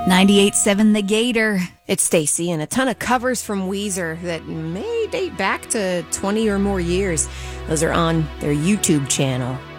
98.7 The Gator. It's Stacy, and a ton of covers from Weezer that may date back to 20 or more years. Those are on their YouTube channel.